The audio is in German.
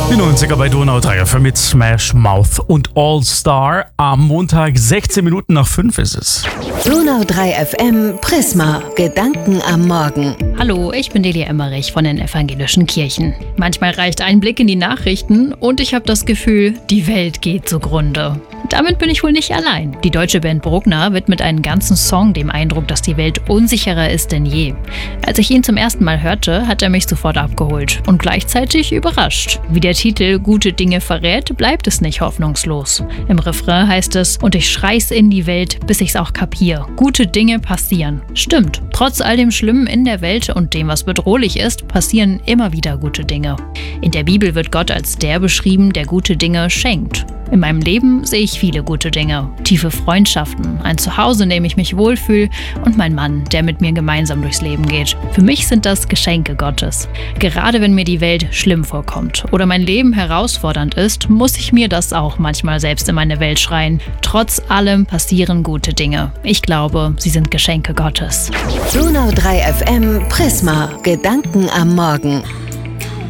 Die 90er bei Donau 3 FM mit Smash Mouth und All Star. Am Montag 16 Minuten nach 5 ist es. Donau 3 FM Prisma. Gedanken am Morgen. Hallo, ich bin Delia Emmerich von den Evangelischen Kirchen. Manchmal reicht ein Blick in die Nachrichten und ich habe das Gefühl, die Welt geht zugrunde. Damit bin ich wohl nicht allein. Die deutsche Band Bruckner widmet einen ganzen Song dem Eindruck, dass die Welt unsicherer ist denn je. Als ich ihn zum ersten Mal hörte, hat er mich sofort abgeholt und gleichzeitig überrascht. Wie der Titel Gute Dinge verrät, bleibt es nicht hoffnungslos. Im Refrain heißt es, und ich schrei's in die Welt, bis ich's auch kapier. Gute Dinge passieren. Stimmt, trotz all dem Schlimmen in der Welt und dem, was bedrohlich ist, passieren immer wieder gute Dinge. In der Bibel wird Gott als der beschrieben, der gute Dinge schenkt. In meinem Leben sehe ich viele gute Dinge. Tiefe Freundschaften, ein Zuhause, in dem ich mich wohlfühle und mein Mann, der mit mir gemeinsam durchs Leben geht. Für mich sind das Geschenke Gottes. Gerade wenn mir die Welt schlimm vorkommt oder mein Leben herausfordernd ist, muss ich mir das auch manchmal selbst in meine Welt schreien. Trotz allem passieren gute Dinge. Ich glaube, sie sind Geschenke Gottes. Donau 3 FM Prisma. Gedanken am Morgen.